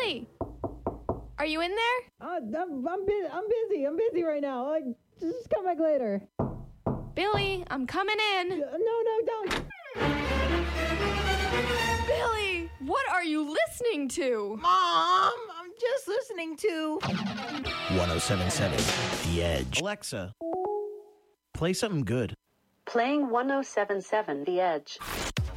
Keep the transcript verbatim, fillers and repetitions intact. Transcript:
Billy! Are you in there? Uh, I'm, I'm, bu- I'm busy. I'm busy right now. Uh, just come back later. Billy, I'm coming in. Uh, no, no, don't. Billy, what are you listening to? Mom, I'm just listening to one oh seven point seven The Edge. Alexa, play something good. Playing one oh seven point seven The Edge.